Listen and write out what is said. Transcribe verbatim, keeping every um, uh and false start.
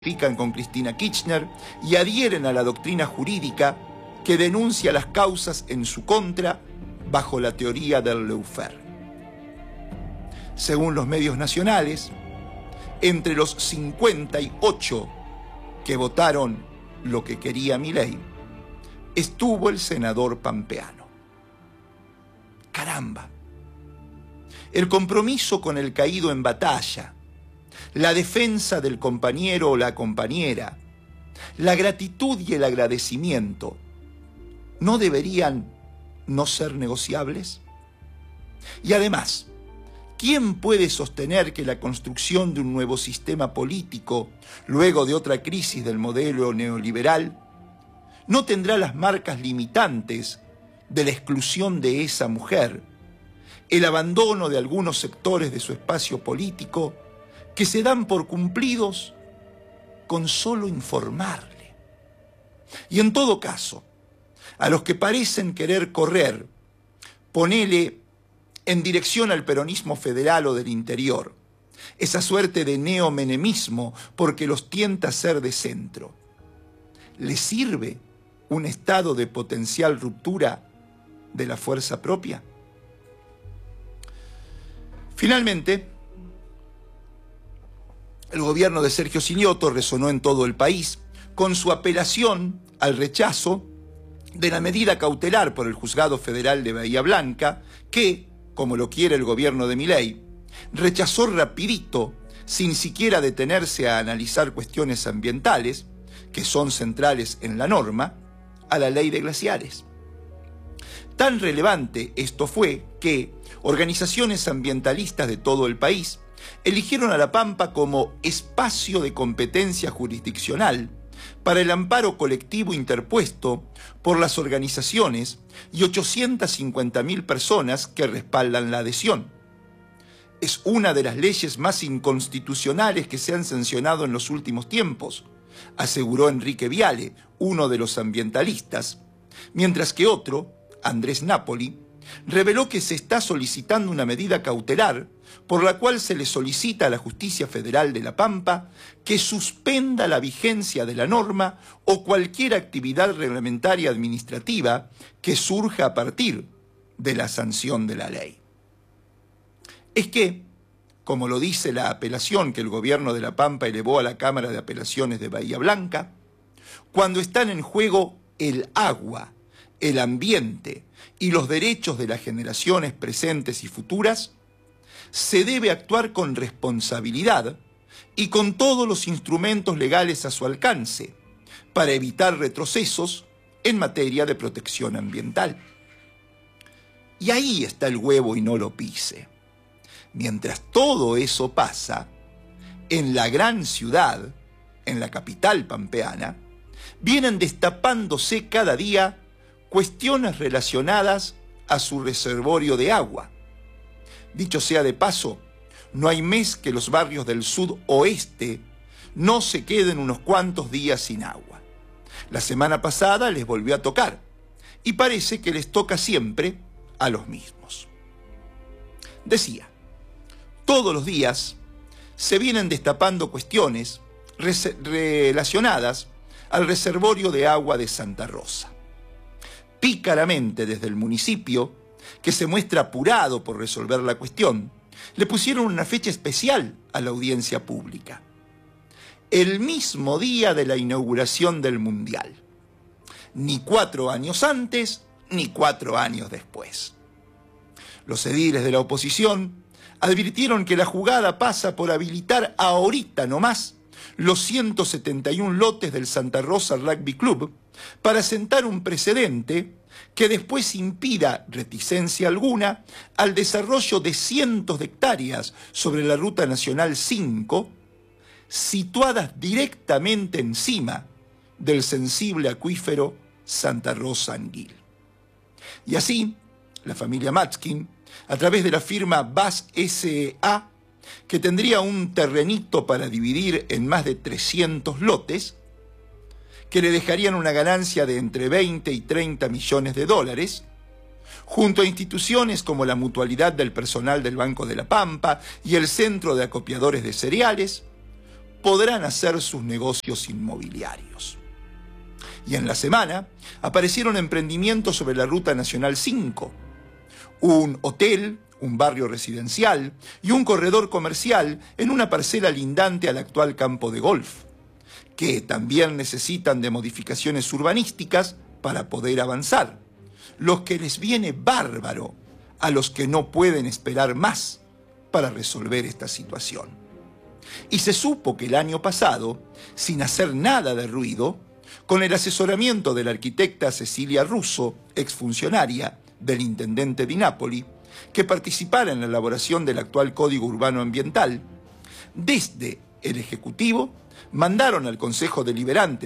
identifican con Cristina Kirchner y adhieren a la doctrina jurídica que denuncia las causas en su contra bajo la teoría del lawfare. Según los medios nacionales, entre los cincuenta y ocho que votaron lo que quería Milei, estuvo el senador pampeano. ¡Caramba! El compromiso con el caído en batalla, la defensa del compañero o la compañera, la gratitud y el agradecimiento, ¿no deberían no ser negociables? Y además, ¿quién puede sostener que la construcción de un nuevo sistema político, luego de otra crisis del modelo neoliberal, no tendrá las marcas limitantes de la exclusión de esa mujer, el abandono de algunos sectores de su espacio político que se dan por cumplidos con solo informarle? Y en todo caso, a los que parecen querer correr, ponele en dirección al peronismo federal o del interior, esa suerte de neomenemismo porque los tienta a ser de centro, ¿les sirve un estado de potencial ruptura de la fuerza propia? Finalmente, el gobierno de Sergio Siniotto resonó en todo el país con su apelación al rechazo de la medida cautelar por el Juzgado Federal de Bahía Blanca, que, como lo quiere el gobierno de Milei, rechazó rapidito, sin siquiera detenerse a analizar cuestiones ambientales, que son centrales en la norma, a la ley de glaciares. Tan relevante esto fue que organizaciones ambientalistas de todo el país eligieron a La Pampa como espacio de competencia jurisdiccional para el amparo colectivo interpuesto por las organizaciones y ochocientas cincuenta mil personas que respaldan la adhesión. Es una de las leyes más inconstitucionales que se han sancionado en los últimos tiempos, aseguró Enrique Viale, uno de los ambientalistas, mientras que otro, Andrés Napoli, reveló que se está solicitando una medida cautelar por la cual se le solicita a la Justicia Federal de La Pampa que suspenda la vigencia de la norma o cualquier actividad reglamentaria administrativa que surja a partir de la sanción de la ley. Es que, como lo dice la apelación que el gobierno de La Pampa elevó a la Cámara de Apelaciones de Bahía Blanca, cuando están en juego el agua, el ambiente y los derechos de las generaciones presentes y futuras, se debe actuar con responsabilidad y con todos los instrumentos legales a su alcance para evitar retrocesos en materia de protección ambiental. Y ahí está el huevo y no lo pise. Mientras todo eso pasa, en la gran ciudad, en la capital pampeana, vienen destapándose cada día cuestiones relacionadas a su reservorio de agua. Dicho sea de paso, no hay mes que los barrios del sudoeste no se queden unos cuantos días sin agua. La semana pasada les volvió a tocar, y parece que les toca siempre a los mismos. Decía, todos los días se vienen destapando cuestiones relacionadas al reservorio de agua de Santa Rosa. Pícaramente desde el municipio, que se muestra apurado por resolver la cuestión, le pusieron una fecha especial a la audiencia pública. El mismo día de la inauguración del Mundial. Ni cuatro años antes, ni cuatro años después. Los ediles de la oposición advirtieron que la jugada pasa por habilitar ahorita nomás los ciento setenta y uno lotes del Santa Rosa Rugby Club para sentar un precedente que después impida reticencia alguna al desarrollo de cientos de hectáreas sobre la Ruta Nacional cinco, situadas directamente encima del sensible acuífero Santa Rosa Anguil. Y así, la familia Matskin, a través de la firma B A S S A, que tendría un terrenito para dividir en más de trescientos lotes, que le dejarían una ganancia de entre veinte y treinta millones de dólares, junto a instituciones como la Mutualidad del Personal del Banco de la Pampa y el Centro de Acopiadores de Cereales, podrán hacer sus negocios inmobiliarios. Y en la semana aparecieron emprendimientos sobre la Ruta Nacional cinco, un hotel, un barrio residencial y un corredor comercial en una parcela lindante al actual campo de golf, que también necesitan de modificaciones urbanísticas para poder avanzar, lo que les viene bárbaro a los que no pueden esperar más para resolver esta situación. Y se supo que el año pasado, sin hacer nada de ruido, con el asesoramiento de la arquitecta Cecilia Russo, exfuncionaria del intendente Di Napoli, que participara en la elaboración del actual Código Urbano Ambiental, desde el Ejecutivo mandaron al Consejo Deliberante